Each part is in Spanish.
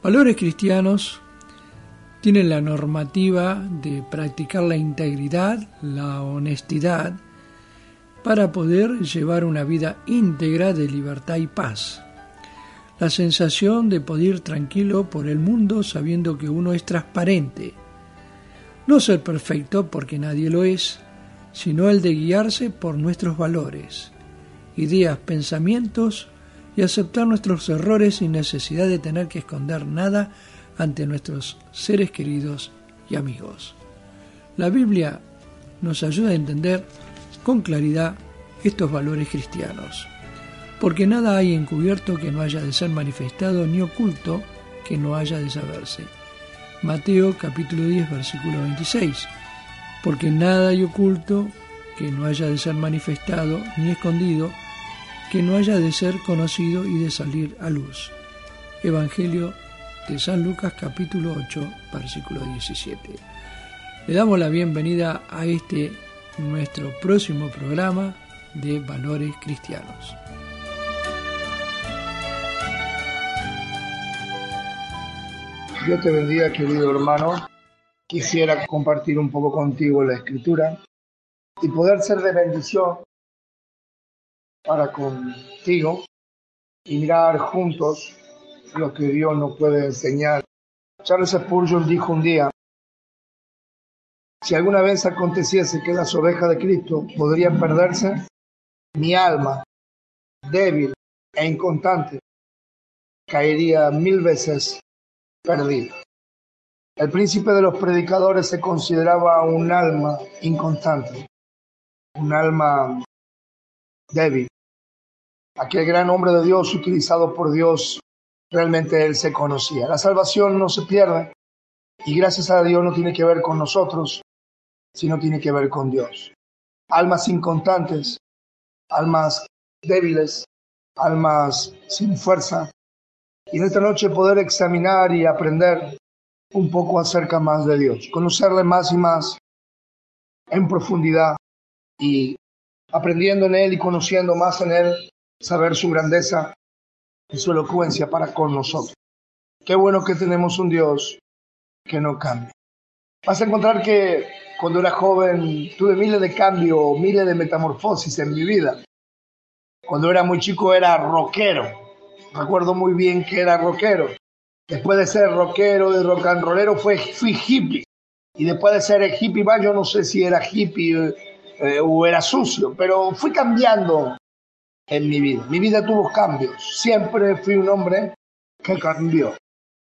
Valores cristianos tienen la normativa de practicar la integridad, la honestidad, para poder llevar una vida íntegra de libertad y paz. La sensación de poder ir tranquilo por el mundo sabiendo que uno es transparente. No ser perfecto porque nadie lo es, sino el de guiarse por nuestros valores, ideas, pensamientos y aceptar nuestros errores sin necesidad de tener que esconder nada ante nuestros seres queridos y amigos. La Biblia nos ayuda a entender con claridad estos valores cristianos, porque nada hay encubierto que no haya de ser manifestado, ni oculto que no haya de saberse. Mateo capítulo 10, versículo 26. Porque nada hay oculto que no haya de ser manifestado, ni escondido, que no haya de ser conocido y de salir a luz. Evangelio de San Lucas capítulo 8, versículo 17. Le damos la bienvenida a nuestro próximo programa de Valores Cristianos. Dios te bendiga, querido hermano. Quisiera compartir un poco contigo la Escritura y poder ser de bendición para contigo y mirar juntos lo que Dios nos puede enseñar. Charles Spurgeon dijo un día: si alguna vez aconteciese que las ovejas de Cristo podrían perderse, mi alma, débil e inconstante, caería 1000 veces perdida. El príncipe de los predicadores se consideraba un alma inconstante, un alma débil. Aquel gran hombre de Dios, utilizado por Dios, realmente él se conocía. La salvación no se pierde y gracias a Dios no tiene que ver con nosotros, sino tiene que ver con Dios. Almas inconstantes, almas débiles, almas sin fuerza. Y en esta noche poder examinar y aprender un poco acerca más de Dios, conocerle más y más en profundidad y aprendiendo en Él y conociendo más en Él, saber su grandeza y su elocuencia para con nosotros. Qué bueno que tenemos un Dios que no cambia. Vas a encontrar que cuando era joven tuve miles de cambios, miles de metamorfosis en mi vida. Cuando era muy chico era rockero. Recuerdo muy bien que era rockero. Después de ser rockero, de rock and rollero, fui hippie. Y después de ser hippie, yo no sé si era hippie o era sucio, pero fui cambiando en mi vida. Mi vida tuvo cambios. Siempre fui un hombre que cambió.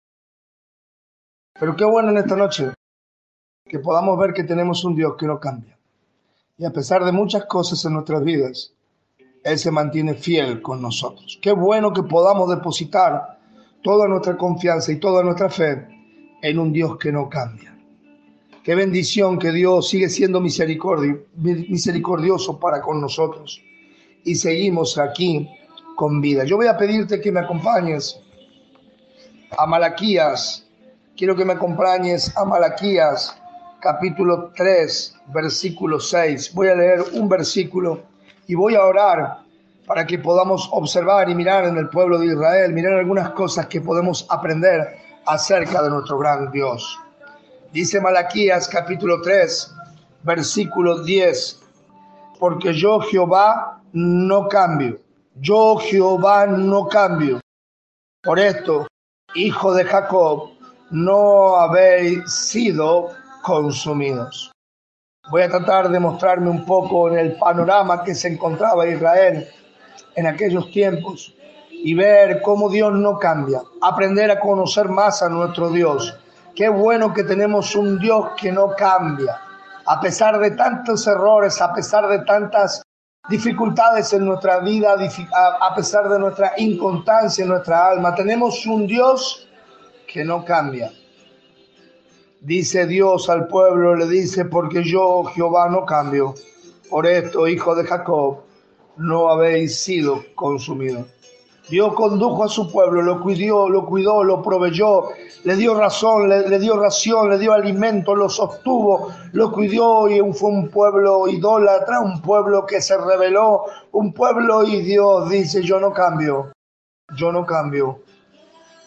Pero qué bueno en esta noche que podamos ver que tenemos un Dios que no cambia. Y a pesar de muchas cosas en nuestras vidas, Él se mantiene fiel con nosotros. Qué bueno que podamos depositar toda nuestra confianza y toda nuestra fe en un Dios que no cambia. Qué bendición que Dios sigue siendo misericordioso para con nosotros y seguimos aquí con vida. Yo voy a pedirte que me acompañes a Malaquías. Quiero que me acompañes a Malaquías capítulo 3, versículo 6. Voy a leer un versículo y voy a orar para que podamos observar y mirar en el pueblo de Israel, mirar algunas cosas que podemos aprender acerca de nuestro gran Dios. Dice Malaquías capítulo 3, versículo 10, porque yo Jehová no cambio, yo Jehová no cambio. Por esto, hijo de Jacob, no habéis sido consumidos. Voy a tratar de mostrarme un poco en el panorama que se encontraba Israel en aquellos tiempos y ver cómo Dios no cambia, aprender a conocer más a nuestro Dios. Qué bueno que tenemos un Dios que no cambia, a pesar de tantos errores, a pesar de tantas dificultades en nuestra vida, a pesar de nuestra inconstancia en nuestra alma. Tenemos un Dios que no cambia. Dice Dios al pueblo, le dice, porque yo, Jehová, no cambio. Por esto, hijo de Jacob, no habéis sido consumidos. Dios condujo a su pueblo, lo cuidó, lo proveyó, le dio razón, le dio ración, le dio alimento, lo sostuvo, lo cuidó y fue un pueblo idólatra, un pueblo que se rebeló, un pueblo y Dios dice, yo no cambio, yo no cambio.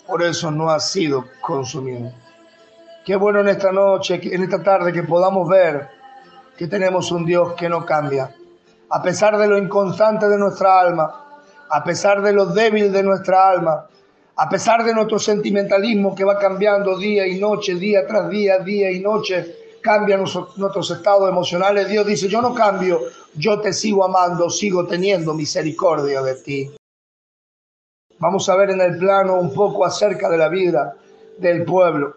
por eso no ha sido consumido. Qué bueno en esta noche, en esta tarde, que podamos ver que tenemos un Dios que no cambia. A pesar de lo inconstante de nuestra alma, a pesar de lo débil de nuestra alma, a pesar de nuestro sentimentalismo que va cambiando día y noche, día tras día, día y noche, cambian nuestros estados emocionales. Dios dice, yo no cambio, yo te sigo amando, sigo teniendo misericordia de ti. Vamos a ver en el plano un poco acerca de la vida del pueblo.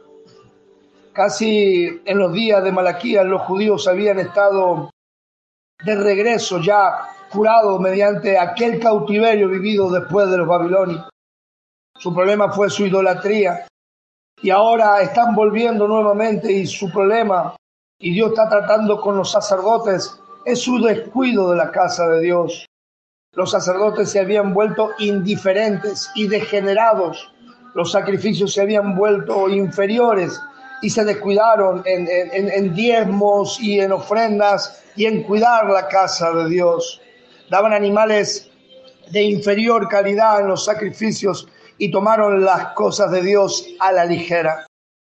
Casi en los días de Malaquías los judíos habían estado de regreso ya curados mediante aquel cautiverio vivido después de los babilonios. Su problema fue su idolatría y ahora están volviendo nuevamente y su problema, y Dios está tratando con los sacerdotes, es su descuido de la casa de Dios. Los sacerdotes se habían vuelto indiferentes y degenerados. Los sacrificios se habían vuelto inferiores y se descuidaron en diezmos y en ofrendas y en cuidar la casa de Dios. Daban animales de inferior calidad en los sacrificios y tomaron las cosas de Dios a la ligera.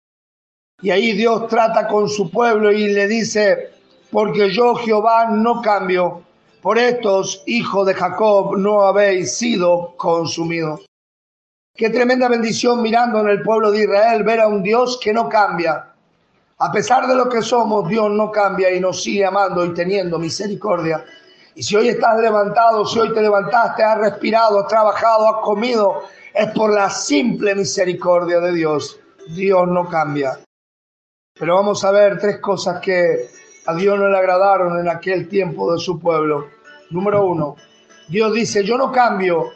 Y ahí Dios trata con su pueblo y le dice, porque yo Jehová no cambio, por estos hijos de Jacob no habéis sido consumidos. Qué tremenda bendición mirando en el pueblo de Israel ver a un Dios que no cambia. A pesar de lo que somos, Dios no cambia y nos sigue amando y teniendo misericordia. Y si hoy estás levantado, si hoy te levantaste, has respirado, has trabajado, has comido, es por la simple misericordia de Dios. Dios no cambia. Pero vamos a ver tres cosas que a Dios no le agradaron en aquel tiempo de su pueblo. Número uno, Dios dice, yo no cambio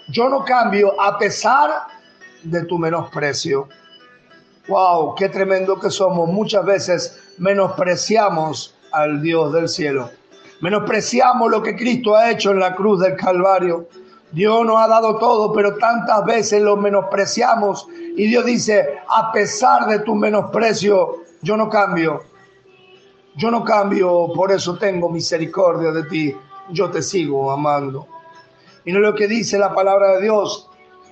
a pesar de tu menosprecio. ¡Wow! ¡Qué tremendo que somos! Muchas veces menospreciamos al Dios del cielo. Menospreciamos lo que Cristo ha hecho en la cruz del Calvario. Dios nos ha dado todo, pero tantas veces lo menospreciamos. Y Dios dice, a pesar de tu menosprecio, yo no cambio. Yo no cambio, por eso tengo misericordia de ti. Yo te sigo amando. Y no lo que dice la palabra de Dios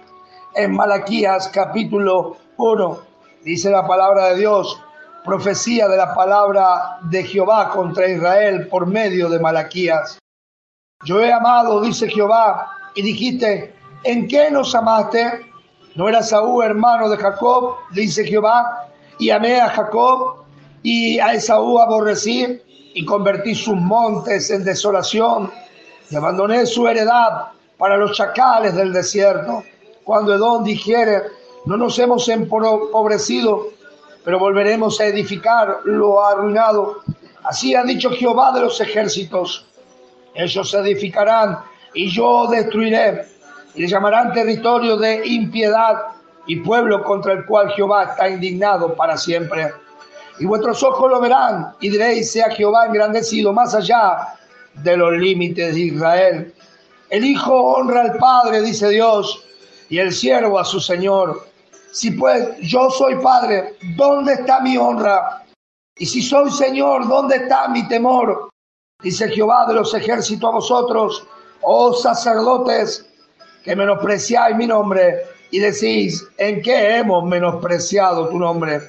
en Malaquías capítulo 1. Dice la palabra de Dios, profecía de la palabra de Jehová contra Israel por medio de Malaquías. Yo he amado, dice Jehová, y dijiste, ¿en qué nos amaste? ¿No era Esaú hermano de Jacob? Dice Jehová, y amé a Jacob, y a Esaú aborrecí, y convertí sus montes en desolación, y abandoné su heredad para los chacales del desierto. Cuando Edom dijere, no nos hemos empobrecido, pero volveremos a edificar lo arruinado. Así ha dicho Jehová de los ejércitos. Ellos se edificarán y yo destruiré, y le llamarán territorio de impiedad y pueblo contra el cual Jehová está indignado para siempre. Y vuestros ojos lo verán y diréis, sea Jehová engrandecido más allá de los límites de Israel. El hijo honra al padre, dice Dios, y el siervo a su señor. Si pues yo soy padre, ¿dónde está mi honra? Y si soy señor, ¿dónde está mi temor? Dice Jehová de los ejércitos a vosotros, oh sacerdotes, que menospreciáis mi nombre, y decís, ¿en qué hemos menospreciado tu nombre?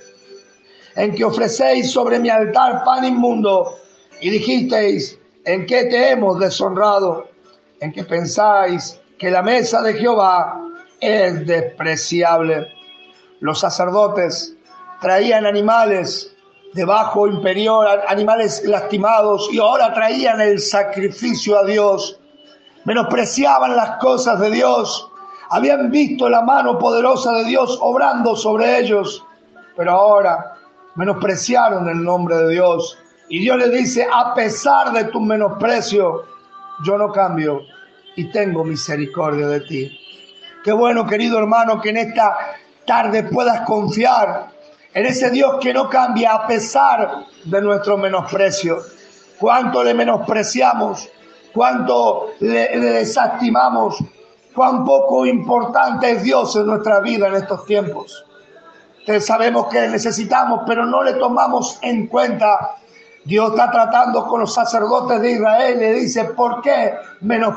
En que ofrecéis sobre mi altar pan inmundo, y dijisteis, ¿en qué te hemos deshonrado? En que pensáis que la mesa de Jehová es despreciable. Los sacerdotes traían animales de bajo inferior, animales lastimados, y ahora traían el sacrificio a Dios. Menospreciaban las cosas de Dios. Habían visto la mano poderosa de Dios obrando sobre ellos, pero ahora menospreciaron el nombre de Dios. Y Dios les dice, a pesar de tu menosprecio, yo no cambio y tengo misericordia de ti. Qué bueno, querido hermano, que en esta tarde puedas confiar en ese Dios que no cambia a pesar de nuestro menosprecio. Cuánto le menospreciamos, cuánto le desestimamos, cuán poco importante es Dios en nuestra vida en estos tiempos. Sabemos que necesitamos, pero no le tomamos en cuenta. Dios está tratando con los sacerdotes de Israel y le dice, ¿por qué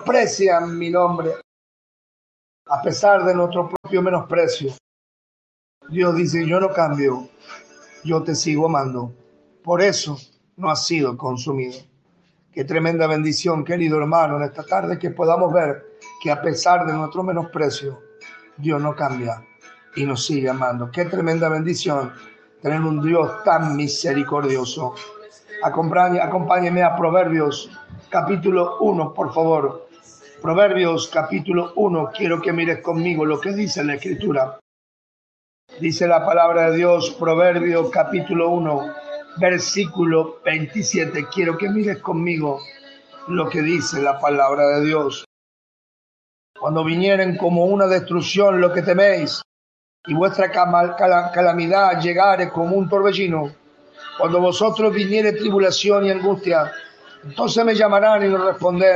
menosprecian mi nombre? A pesar de nuestro propio menosprecio, Dios dice, yo no cambio, yo te sigo amando. Por eso no has sido consumido. Qué tremenda bendición, querido hermano, en esta tarde que podamos ver que a pesar de nuestro menosprecio, Dios no cambia y nos sigue amando. Qué tremenda bendición tener un Dios tan misericordioso. Acompáñeme a Proverbios capítulo 1, por favor. Proverbios capítulo 1, quiero que mires conmigo lo que dice la Escritura. Dice la palabra de Dios, Proverbios capítulo 1, versículo 27. Quiero que mires conmigo lo que dice la palabra de Dios. Cuando vinieren como una destrucción lo que teméis, y vuestra calamidad llegare como un torbellino, cuando vosotros viniere tribulación y angustia, entonces me llamarán y no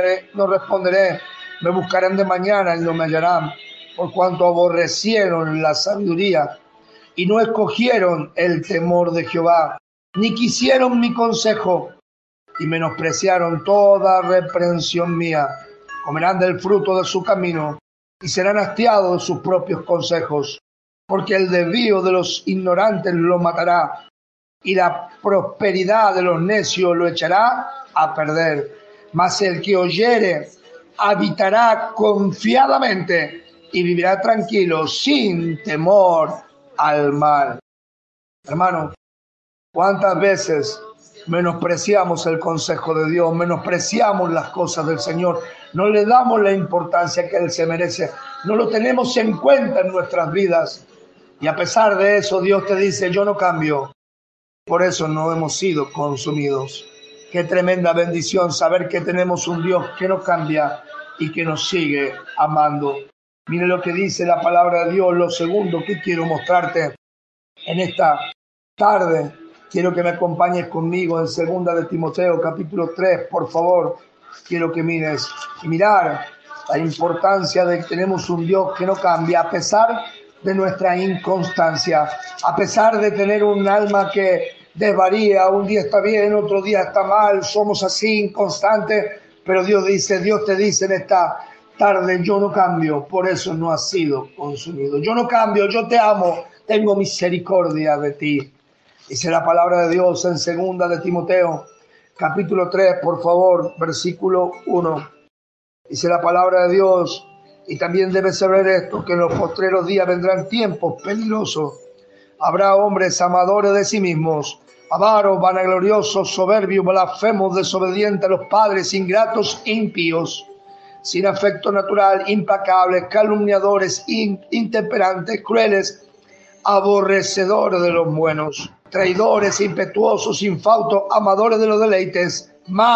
responderé, me buscarán de mañana y no me hallarán, por cuanto aborrecieron la sabiduría y no escogieron el temor de Jehová, ni quisieron mi consejo, y menospreciaron toda reprensión mía. Comerán del fruto de su camino, y serán hastiados de sus propios consejos, porque el desvío de los ignorantes lo matará, y la prosperidad de los necios lo echará a perder. Mas el que oyere habitará confiadamente y vivirá tranquilo, sin temor al mal. Hermano, ¿cuántas veces menospreciamos el consejo de Dios, menospreciamos las cosas del Señor, no le damos la importancia que Él se merece, no lo tenemos en cuenta en nuestras vidas? Y a pesar de eso, Dios te dice, yo no cambio. Por eso no hemos sido consumidos. Qué tremenda bendición saber que tenemos un Dios que no cambia y que nos sigue amando. Mire lo que dice la palabra de Dios. Lo segundo que quiero mostrarte en esta tarde, quiero que me acompañes conmigo en 2 de Timoteo capítulo 3, por favor. Quiero que mires y mirar la importancia de que tenemos un Dios que no cambia a pesar de nuestra inconstancia, a pesar de tener un alma que desvaría, un día está bien, otro día está mal, somos así inconstantes, pero Dios te dice en esta tarde, yo no cambio, por eso no has sido consumido. Yo no cambio, yo te amo, tengo misericordia de ti. Dice la palabra de Dios en 2 de Timoteo, capítulo 3, por favor, versículo 1. Dice la palabra de Dios, y también debes saber esto, que en los postreros días vendrán tiempos peligrosos. Habrá hombres amadores de sí mismos, avaros, vanagloriosos, soberbios, blasfemos, desobedientes a los padres, ingratos, impíos, sin afecto natural, implacables, calumniadores, intemperantes, crueles, aborrecedores de los buenos, traidores, impetuosos, infautos, amadores de los deleites,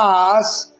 más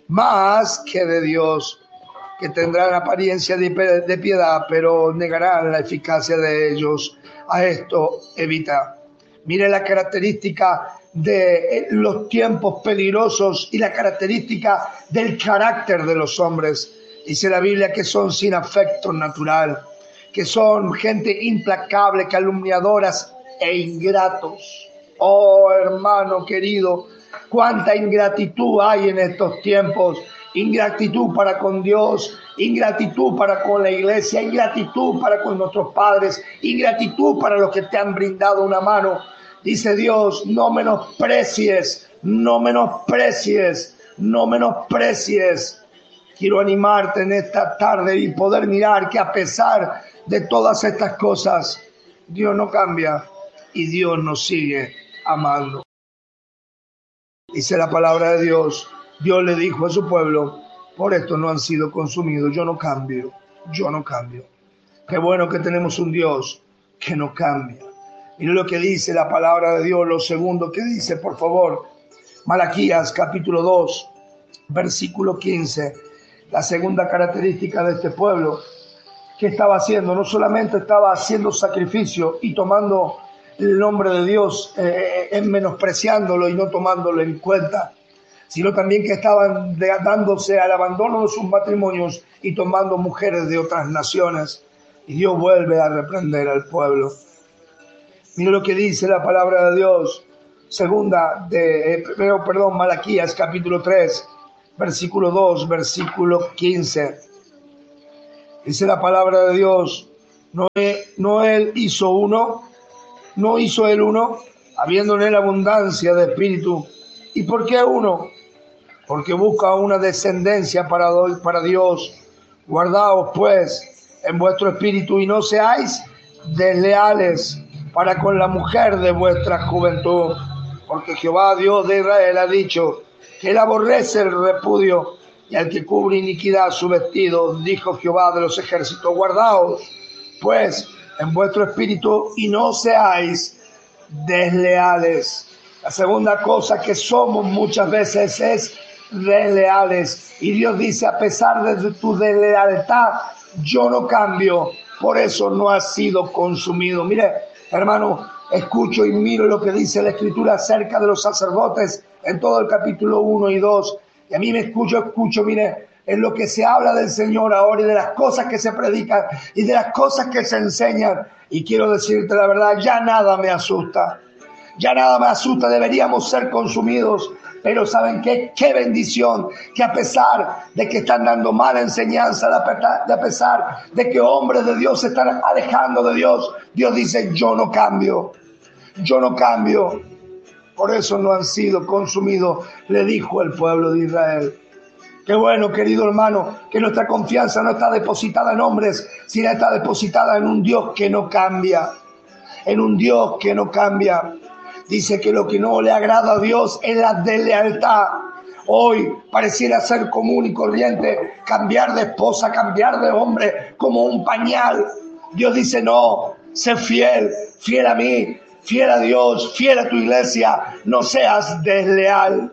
que de Dios, que tendrán apariencia de piedad, pero negarán la eficacia de ellos. A esto evita. Mire la característica de los tiempos peligrosos y la característica del carácter de los hombres. Dice la Biblia que son sin afecto natural, que son gente implacable, calumniadoras e ingratos. Oh, hermano querido, cuánta ingratitud hay en estos tiempos. Ingratitud para con Dios, ingratitud para con la iglesia, ingratitud para con nuestros padres, ingratitud para los que te han brindado una mano. Dice Dios, no menosprecies, no menosprecies, no menosprecies. Quiero animarte en esta tarde y poder mirar que a pesar de todas estas cosas, Dios no cambia y Dios nos sigue amando. Dice la palabra de Dios, Dios le dijo a su pueblo, por esto no han sido consumidos, yo no cambio, yo no cambio. Qué bueno que tenemos un Dios que no cambia. Mire lo que dice la palabra de Dios, lo segundo que dice, por favor, Malaquías capítulo 2, versículo 15. La segunda característica de este pueblo, ¿qué estaba haciendo? No solamente estaba haciendo sacrificio y tomando el nombre de Dios, menospreciándolo y no tomándolo en cuenta, sino también que estaban dándose al abandono de sus matrimonios y tomando mujeres de otras naciones. Y Dios vuelve a reprender al pueblo. Mire lo que dice la palabra de Dios, Malaquías capítulo 3, versículo 2, versículo 15. Dice la palabra de Dios, No él hizo uno, no hizo él uno, habiendo en él abundancia de espíritu. ¿Y por qué uno? Porque busca una descendencia para Dios. Guardaos pues en vuestro espíritu y no seáis desleales para con la mujer de vuestra juventud, porque Jehová Dios de Israel ha dicho que él aborrece el repudio y al que cubre iniquidad su vestido, dijo Jehová de los ejércitos. Guardaos pues en vuestro espíritu y no seáis desleales. La segunda cosa que somos muchas veces es desleales, y Dios dice: a pesar de tu deslealtad yo no cambio, por eso no has sido consumido. Mire, hermano, escucho y miro lo que dice la Escritura acerca de los sacerdotes en todo el capítulo 1 y 2, y a mí me escucho, mire, en lo que se habla del Señor ahora y de las cosas que se predican y de las cosas que se enseñan, y quiero decirte la verdad, ya nada me asusta. Ya nada me asusta, deberíamos ser consumidos, pero ¿saben qué? ¡Qué bendición! Que a pesar de que están dando mala enseñanza, a pesar de que hombres de Dios se están alejando de Dios, Dios dice: yo no cambio, yo no cambio. Por eso no han sido consumidos, le dijo el pueblo de Israel. Qué bueno, querido hermano, que nuestra confianza no está depositada en hombres, sino está depositada en un Dios que no cambia, en un Dios que no cambia. Dice que lo que no le agrada a Dios es la deslealtad. Hoy pareciera ser común y corriente cambiar de esposa, cambiar de hombre como un pañal. Dios dice: no, sé fiel, fiel a mí, fiel a Dios, fiel a tu iglesia, no seas desleal.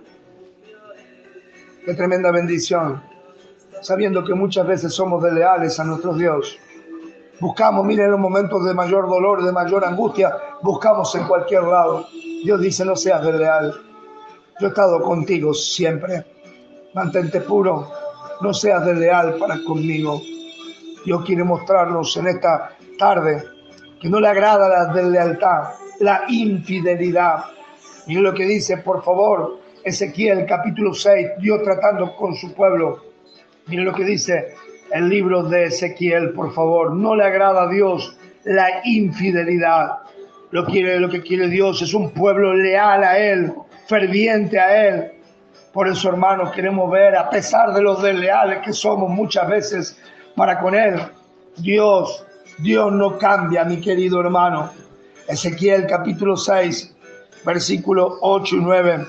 Qué tremenda bendición, sabiendo que muchas veces somos desleales a nuestro Dios. Buscamos, miren, en los momentos de mayor dolor, de mayor angustia, buscamos en cualquier lado. Dios dice: no seas desleal. Yo he estado contigo siempre. Mantente puro. No seas desleal para conmigo. Dios quiere mostrarnos en esta tarde que no le agrada la deslealtad, la infidelidad. Miren lo que dice, por favor, Ezequiel capítulo 6, Dios tratando con su pueblo. Miren lo que dice el libro de Ezequiel, por favor. No le agrada a Dios la infidelidad. Lo que quiere Dios es un pueblo leal a Él, ferviente a Él. Por eso, hermanos, queremos ver, a pesar de los desleales que somos muchas veces para con Él, Dios no cambia, mi querido hermano. Ezequiel capítulo 6, versículos 8 y 9.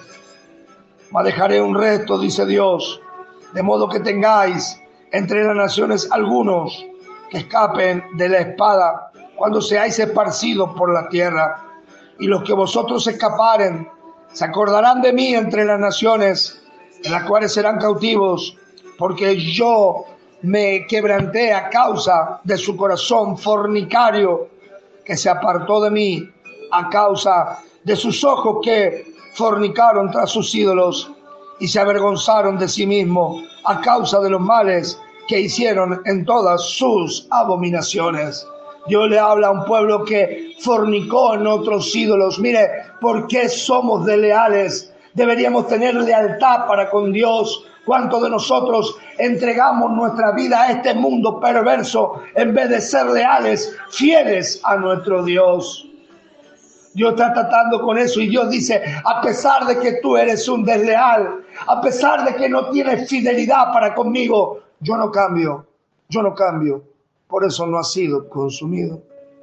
Mas dejaré un resto, dice Dios, de modo que tengáis entre las naciones algunos que escapen de la espada cuando seáis esparcidos por la tierra. Y los que vosotros escaparen se acordarán de mí entre las naciones, en las cuales serán cautivos, porque yo me quebranté a causa de su corazón fornicario, que se apartó de mí, a causa de sus ojos que fornicaron tras sus ídolos y se avergonzaron de sí mismos, a causa de los males que hicieron en todas sus abominaciones. Dios le habla a un pueblo que fornicó en otros ídolos. Mire, ¿por qué somos desleales? Deberíamos tener lealtad para con Dios. ¿Cuántos de nosotros entregamos nuestra vida a este mundo perverso en vez de ser leales, fieles a nuestro Dios? Dios está tratando con eso y Dios dice: a pesar de que tú eres un desleal, a pesar de que no tienes fidelidad para conmigo, yo no cambio, yo no cambio. Por eso no ha sido consumido.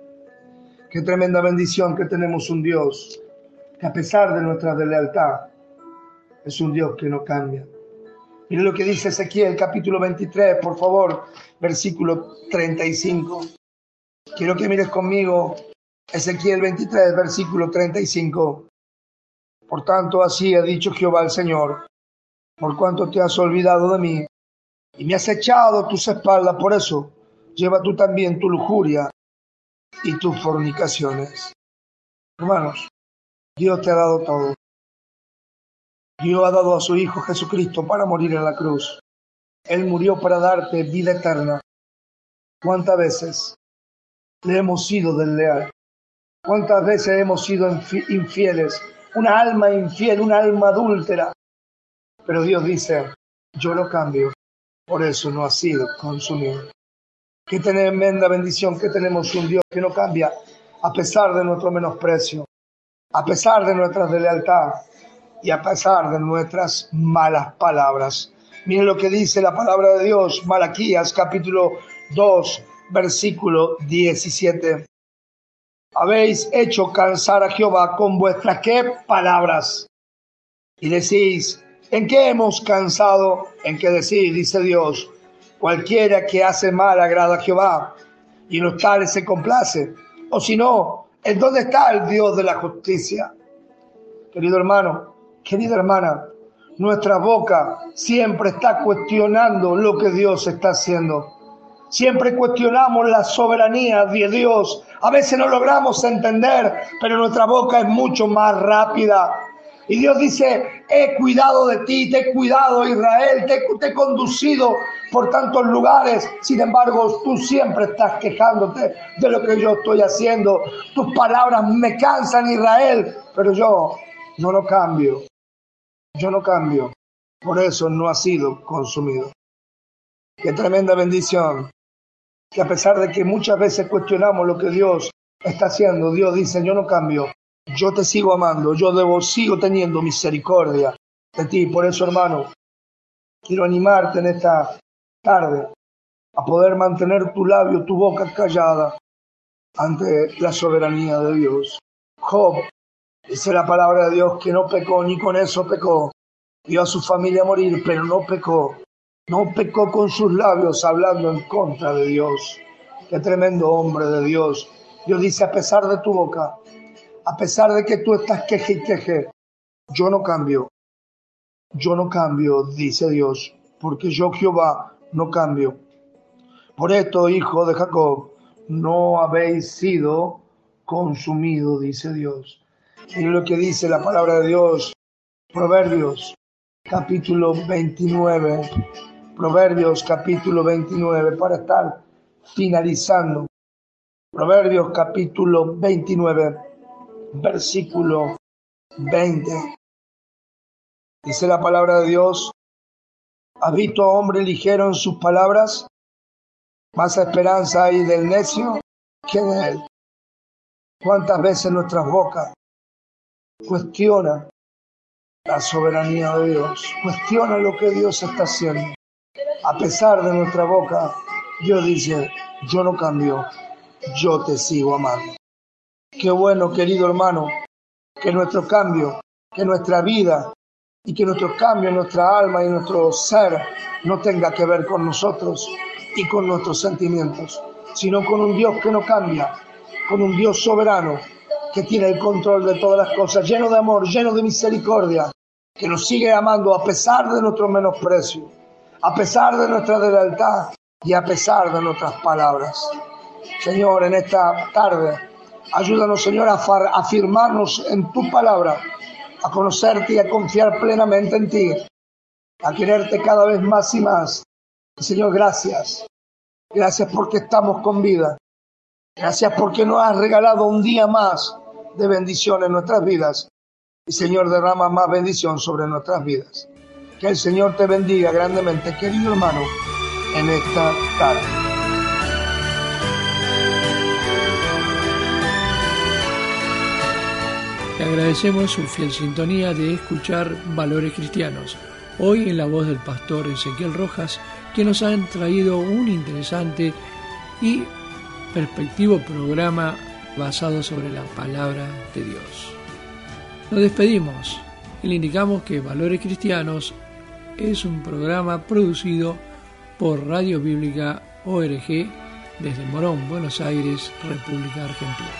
Qué tremenda bendición que tenemos un Dios que, a pesar de nuestra deslealtad, es un Dios que no cambia. Mire lo que dice Ezequiel capítulo 23, por favor, versículo 35. Quiero que mires conmigo Ezequiel 23, versículo 35. Por tanto, así ha dicho Jehová el Señor: por cuanto te has olvidado de mí y me has echado tus espaldas, por eso lleva tú también tu lujuria y tus fornicaciones. Hermanos, Dios te ha dado todo. Dios ha dado a su Hijo Jesucristo para morir en la cruz. Él murió para darte vida eterna. ¿Cuántas veces le hemos sido desleal? ¿Cuántas veces hemos sido infieles? Una alma infiel, una alma adúltera. Pero Dios dice: yo lo cambio. Por eso no ha sido consumido. Qué tremenda bendición que tenemos un Dios que no cambia a pesar de nuestro menosprecio, a pesar de nuestra deslealtad y a pesar de nuestras malas palabras. Miren lo que dice la palabra de Dios, Malaquías capítulo 2, versículo 17. Habéis hecho cansar a Jehová con vuestras ¿qué? Palabras. Y decís, ¿en qué hemos cansado? ¿En qué decir? Dice Dios, cualquiera que hace mal agrada a Jehová, y en los tales se complace. O si no, ¿en dónde está el Dios de la justicia? Querido hermano, querida hermana, nuestra boca siempre está cuestionando lo que Dios está haciendo. Siempre cuestionamos la soberanía de Dios. A veces no logramos entender, pero nuestra boca es mucho más rápida. Y Dios dice, he cuidado de ti, te he cuidado, Israel, te he conducido por tantos lugares. Sin embargo, tú siempre estás quejándote de lo que yo estoy haciendo. Tus palabras me cansan, Israel, pero yo no cambio. Yo no cambio. Por eso no ha sido consumido. Qué tremenda bendición. Que a pesar de que muchas veces cuestionamos lo que Dios está haciendo, Dios dice, yo no cambio. Yo te sigo amando, sigo teniendo misericordia de ti. Por eso, hermano, quiero animarte en esta tarde a poder mantener tu labio, tu boca callada ante la soberanía de Dios. Job, dice la palabra de Dios, que no pecó, ni con eso pecó. Vio a su familia morir, pero no pecó. No pecó con sus labios hablando en contra de Dios. Qué tremendo hombre de Dios. Dios dice, a pesar de tu boca, a pesar de que tú estás queje y queje, yo no cambio, dice Dios, porque yo Jehová no cambio. Por esto, hijo de Jacob, no habéis sido consumidos, dice Dios. Y lo que dice la palabra de Dios, Proverbios capítulo 29, Proverbios capítulo 29, para estar finalizando. Proverbios capítulo 29. Versículo 20. Dice la palabra de Dios, ¿has visto a hombre ligero en sus palabras? Más esperanza hay del necio que de él. ¿Cuántas veces nuestras bocas cuestionan la soberanía de Dios? Cuestionan lo que Dios está haciendo. A pesar de nuestra boca, Dios dice, yo no cambio, yo te sigo amando. Qué bueno, querido hermano, que nuestro cambio, que nuestra vida y que nuestro cambio en nuestra alma y nuestro ser no tenga que ver con nosotros y con nuestros sentimientos, sino con un Dios que no cambia, con un Dios soberano que tiene el control de todas las cosas, lleno de amor, lleno de misericordia, que nos sigue amando a pesar de nuestro menosprecio, a pesar de nuestra deslealtad y a pesar de nuestras palabras. Señor, en esta tarde, ayúdanos, Señor, a afirmarnos en tu palabra, a conocerte y a confiar plenamente en ti, a quererte cada vez más y más. Señor, gracias. Gracias porque estamos con vida. Gracias porque nos has regalado un día más de bendición en nuestras vidas. Y, Señor, derrama más bendición sobre nuestras vidas. Que el Señor te bendiga grandemente, querido hermano, en esta tarde. Le agradecemos su fiel sintonía de escuchar Valores Cristianos, hoy en la voz del pastor Ezequiel Rojas, que nos han traído un interesante y perspectivo programa basado sobre la palabra de Dios. Nos despedimos y le indicamos que Valores Cristianos es un programa producido por Radio Bíblica ORG desde Morón, Buenos Aires, República Argentina.